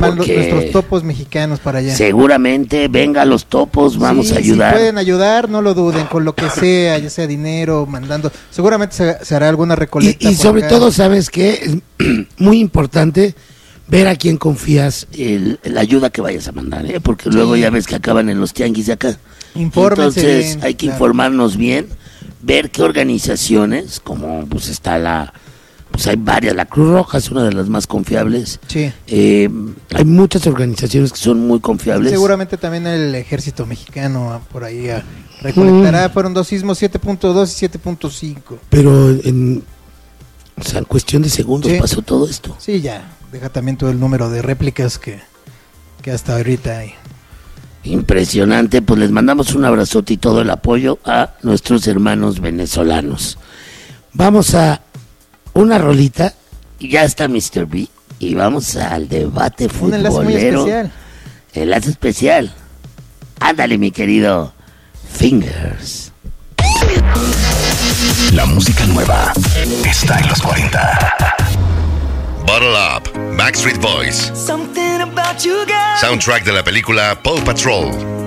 van nuestros topos mexicanos para allá. Seguramente venga los topos, vamos a ayudar. Si pueden ayudar, no lo duden, con lo que sea, ya sea dinero, mandando. Seguramente se hará alguna recolecta. Y sobre todo, ¿sabes qué? Es muy importante ver a quién confías. La ayuda que vayas a mandar, porque luego ya ves que acaban en los tianguis de acá. Infórmense. Entonces bien, hay que informarnos bien, ver qué organizaciones, como pues está pues hay varias, la Cruz Roja es una de las más confiables. Sí. Hay muchas organizaciones que son muy confiables. Seguramente también el ejército mexicano por ahí recolectará. Fueron 2 sismos, 7.2 y 7.5. Pero en cuestión de segundos pasó todo esto. Sí, ya. Deja también todo el número de réplicas que hasta ahorita hay. Impresionante, pues les mandamos un abrazote y todo el apoyo a nuestros hermanos venezolanos. Vamos a una rolita. Y ya está Mr. B. Y vamos al debate futbolero. Un enlace muy especial. Enlace especial. Ándale, mi querido Fingers. La música nueva está en los 40. Bottle Up, Backstreet Boys. Soundtrack de la película Paw Patrol.